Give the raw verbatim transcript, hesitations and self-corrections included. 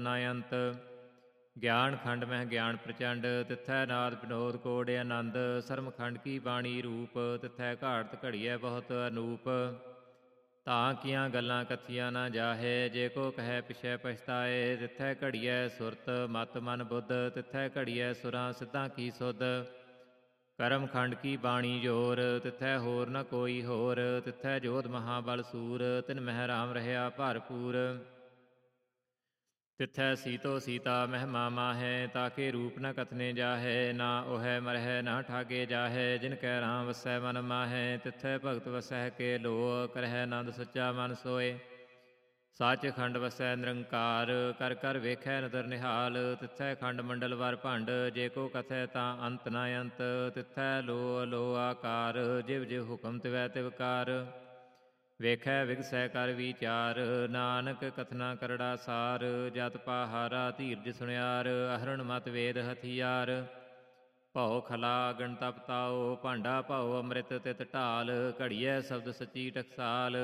ਨਾਇੰਤ। ਗਿਆਨ ਖੰਡ ਮਹਿ ਗਿਆਨ ਪ੍ਰਚੰਡ, ਤਿੱਥੈ ਨਾਦ ਵਿਨੋਦ ਕੋਡ ਆਨੰਦ। ਸਰਮ ਖੰਡ ਕੀ ਬਾਣੀ ਰੂਪ, ਤਿੱਥੈ ਘਾੜਤ ਘੜੀਐ ਬਹੁਤ ਅਨੂਪ। ਤਾਂ ਕੀਆਂ ਗੱਲਾਂ ਕਥੀਆਂ ਨਾ ਜਾਹੇ, ਜੇ ਕੋ ਕਹੈ ਪਿਛੈ ਪਛਤਾਏ। ਤਿੱਥੈ ਘੜੀਐ ਸੁਰਤ ਮਤ ਮਨ ਬੁੱਧ, ਤਿੱਥੈ ਘੜੀਐ ਸੁਰਾਂ ਸਿੱਧਾਂ ਕੀ ਸੁਧ। ਕਰਮ ਖੰਡ ਕੀ ਬਾਣੀ ਜੋਰ, ਤਿੱਥੈ ਹੋਰ ਨ ਕੋਈ ਹੋਰ। ਤਿੱਥੈ ਜੋਧ ਮਹਾਬਲ ਸੂਰ, ਤਿਨ ਮਹਿ ਰਾਮ ਰਹਿਆ ਭਰਪੂਰ। ਤਿੱਥੈ ਸੀਤੋ ਸੀਤਾ ਮਹਿਮਾ ਮਾਹੈ, ਤਾਕੇ ਰੂਪ ਨ ਕਥਨੇ ਜਾਹੈ। ਨਾ ਉਹੈ ਮਰਹਿ ਨਾ ਠਾਗੇ ਜਾਹੈ, ਜਿਨ ਕੈ ਰਾਮ ਵਸੈ ਮਨ ਮਾਹੈ। ਤਿੱਥੈ ਭਗਤ ਵਸਹਿ ਕੇ ਲੋਅ, ਕਰਹਿ ਆਨੰਦ ਸੱਚਾ ਮਨ ਸੋਏ। ਸੱਚ ਖੰਡ ਵਸੈ ਨਿਰੰਕਾਰ, ਕਰ ਕਰ ਵੇਖੈ ਨਦਰ ਨਿਹਾਲ। ਤਿੱਥੈ ਖੰਡ ਮੰਡਲ ਵਰ ਭੰਡ, ਜੇ ਕੋ ਕਥੈ ਤਾਂ ਅੰਤ ਨ ਅੰਤ। ਤਿੱਥੈ ਲੋਅ ਲੋਅ ਆਕਾਰ, ਜਿਵ ਜਿਵ ਹੁਕਮ ਤਿਵੈ ਤਿਵ ਕਾਰ। ਵੇਖੈ ਵਿਗਸੈ ਕਰ ਵਿਚਾਰ, ਨਾਨਕ ਕਥਨਾ ਕਰੜਾ ਸਾਰ। ਜਤ ਪਾਹਾਰਾ ਧੀਰਜ ਸੁਣਿਆਰ, ਅਹਰਣ ਮਤ ਵੇਦ ਹਥਿਆਰ। ਭਉ ਖਲਾ ਗਣ ਤਪ ਤਾਉ, ਭਾਂਡਾ ਭਉ ਅੰਮ੍ਰਿਤ ਤਿਤ ਢਾਲ। ਘੜੀਐ ਸ਼ਬਦ ਸੱਚੀ ਟਕਸਾਲ,